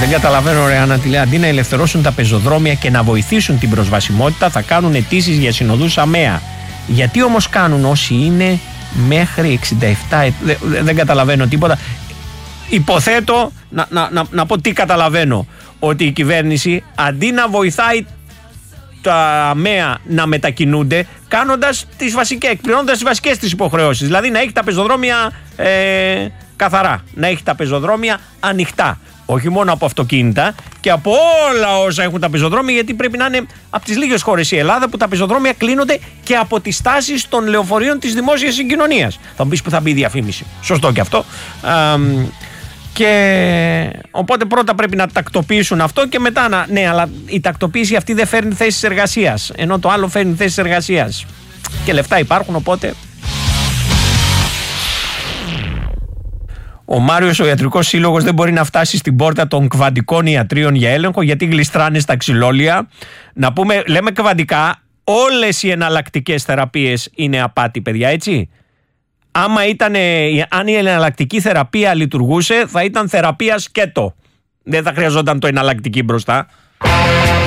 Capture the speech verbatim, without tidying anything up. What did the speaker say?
Δεν καταλαβαίνω, ρε Άννα, τι λέει. Αντί να ελευθερώσουν τα πεζοδρόμια και να βοηθήσουν την προσβασιμότητα, θα κάνουν αιτήσεις για συνοδούς ΑΜΕΑ. Γιατί όμως κάνουν όσοι είναι μέχρι εξήντα επτά? Δεν, δεν καταλαβαίνω τίποτα. Υποθέτω, να, να, να, να πω τι καταλαβαίνω, ότι η κυβέρνηση αντί να βοηθάει τα ΑΜΕΑ να μετακινούνται, κάνοντας τις βασικές, εκπληρώνοντας τις βασικές τις υποχρεώσεις. Δηλαδή να έχει τα πεζοδρόμια ε, καθαρά, να έχει τα πεζοδρόμια ανοιχτά. Όχι μόνο από αυτοκίνητα και από όλα όσα έχουν τα πεζοδρόμια, γιατί πρέπει να είναι από τις λίγες χώρες η Ελλάδα που τα πεζοδρόμια κλείνονται και από τις στάσεις των λεωφορείων της δημόσιας συγκοινωνίας. Θα μου πεις που θα μπει η διαφήμιση. Σωστό και αυτό. Α, και οπότε πρώτα πρέπει να τακτοποιήσουν αυτό και μετά να. Ναι, αλλά η τακτοποίηση αυτή δεν φέρνει θέσεις εργασίας. Ενώ το άλλο φέρνει θέσεις εργασίας. Και λεφτά υπάρχουν, οπότε. Ο Μάριος, ο Ιατρικός Σύλλογος, δεν μπορεί να φτάσει στην πόρτα των κβαντικών ιατρίων για έλεγχο γιατί γλιστράνε στα ξυλόλια. Να πούμε, λέμε κβαντικά, όλες οι εναλλακτικές θεραπείες είναι απάτη, παιδιά, έτσι. Άμα ήταν, αν η εναλλακτική θεραπεία λειτουργούσε, θα ήταν θεραπεία σκέτο. Δεν θα χρειαζόταν το εναλλακτική μπροστά.